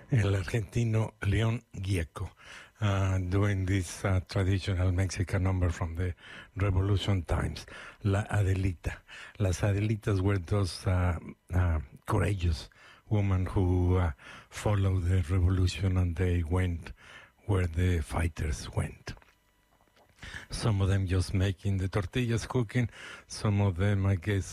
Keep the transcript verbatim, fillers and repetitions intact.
el argentino León Gieco, uh, doing this uh, traditional Mexican number from the Revolution times, La Adelita. Las Adelitas were those uh, uh, courageous women who uh, followed the revolution, and they went where the fighters went. Some of them just making the tortillas, cooking. Some of them, I guess,